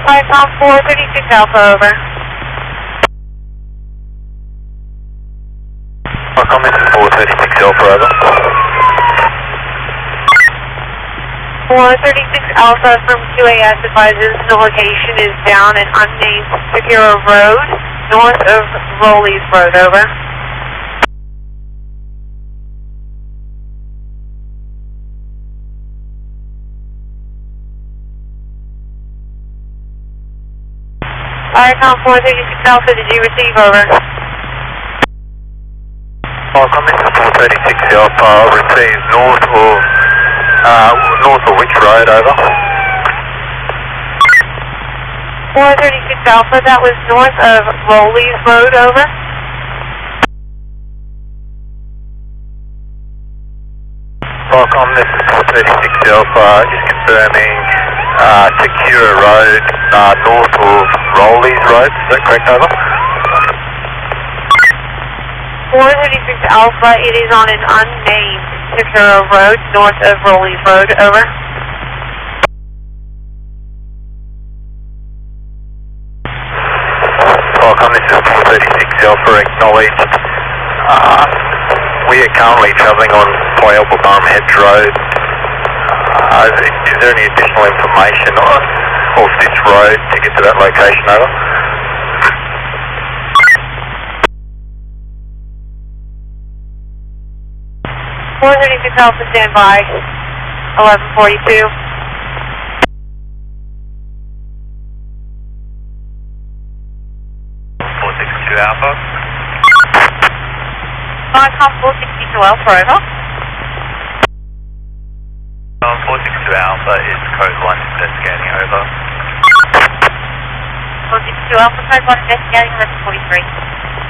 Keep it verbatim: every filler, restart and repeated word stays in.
Icon four thirty-six Alpha, over. Icon, this is four thirty-six Alpha, over. four thirty-six Alpha from Q A S advises the location is down an unnamed Securo Road, north of Rowley's Road, over. Icon four thirty-six Alpha, did you receive, over? Icon, this is four thirty-six Alpha, received north of, uh, north of which road, over? four thirty-six Alpha, that was north of Rowley's Road, over. Icon, this is four thirty-six Alpha, just confirming, uh, Secura Road, uh, north of Rowley's Road, is that correct, over? four thirty-six Alpha, it is on an unnamed Securo Road, north of Rowley's Road, over. Icon, this is four thirty-six Alpha, acknowledged. Uh, we are currently travelling on Puyallup Arm Heads Road. Uh, is, is there any additional information on off this road to get to that location, over? four thirty-six Alpha, stand by. eleven forty-two. four sixty-two Alpha. Icon four sixty-two Alpha, over. Um, four sixty-two Alpha is code one investigating, over. four sixty-two Alpha, code one investigating, eleven forty-three.